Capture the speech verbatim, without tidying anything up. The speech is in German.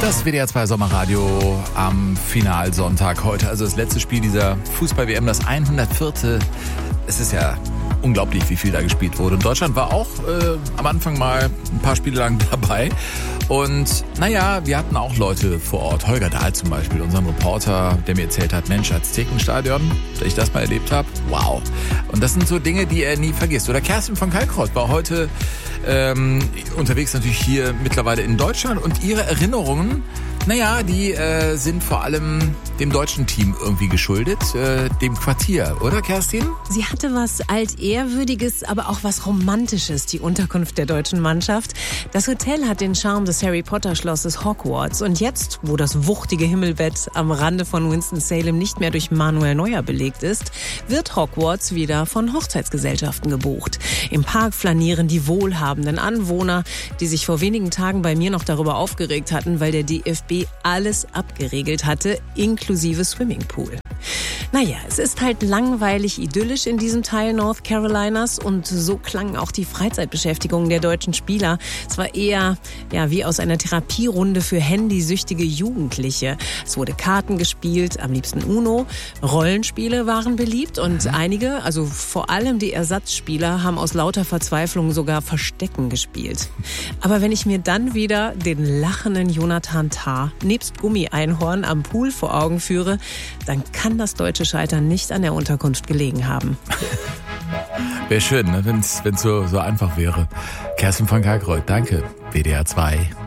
Das W D R zwei Sommerradio am Finalsonntag heute, also das letzte Spiel dieser Fußball-W M, das hundertvierte. Es ist ja unglaublich, wie viel da gespielt wurde. Und Deutschland war auch äh, am Anfang mal ein paar Spiele lang dabei. Und naja, wir hatten auch Leute vor Ort. Holger Dahl zum Beispiel, unserem Reporter, der mir erzählt hat, Mensch, Aztekenstadion, dass ich das mal erlebt habe. Wow. Und das sind so Dinge, die er nie vergisst. Oder Kerstin von Kalkreuth war heute ähm, unterwegs natürlich hier mittlerweile in Deutschland. Und ihre Erinnerungen, naja, die äh, sind vor allem dem deutschen Team irgendwie geschuldet, äh, dem Quartier, oder Kerstin? Sie hatte was Altehrwürdiges, aber auch was Romantisches, die Unterkunft der deutschen Mannschaft. Das Hotel hat den Charme des Harry Potter Schlosses Hogwarts. Und jetzt, wo das wuchtige Himmelbett am Rande von Winston-Salem nicht mehr durch Manuel Neuer belegt ist, wird Hogwarts wieder von Hochzeitsgesellschaften gebucht. Im Park flanieren die wohlhabenden Anwohner, die sich vor wenigen Tagen bei mir noch darüber aufgeregt hatten, weil der D F B alles abgeregelt hatte, inklusive Swimmingpool. Naja, es ist halt langweilig idyllisch in diesem Teil North Carolinas und so klangen auch die Freizeitbeschäftigungen der deutschen Spieler. Es war eher ja, wie aus einer Therapierunde für handysüchtige Jugendliche. Es wurde Karten gespielt, am liebsten Uno. Rollenspiele waren beliebt und einige, also vor allem die Ersatzspieler, haben aus lauter Verzweiflung sogar Verstecken gespielt. Aber wenn ich mir dann wieder den lachenden Jonathan Tah nebst Gummi-Einhorn am Pool vor Augen führe, dann kann das deutsche Scheitern nicht an der Unterkunft gelegen haben. Wäre schön, ne, wenn es so, so einfach wäre. Kerstin von Kalkreuth, danke. W D R zwei.